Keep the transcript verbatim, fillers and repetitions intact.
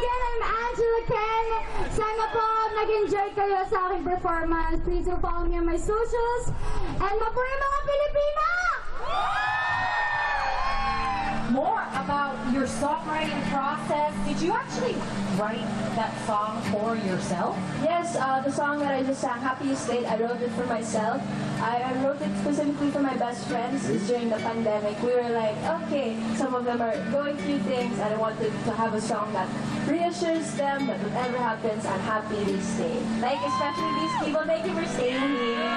again, I'm Angela Ken. Sana po nag-enjoy kayo sa aking performance. Please do follow me on my socials. And mabuhay mga Pilipina! More about your songwriting process. Did you actually write that song for yourself? Yes, uh, the song that I just sang, Happiest State, I wrote it for myself. I, I wrote it specifically for my best friends during the pandemic. We were like, okay, some of them are going through things, and I wanted to have a song that reassures them that whatever happens, I'm happy they stay. Like, especially these people, thank you for staying here.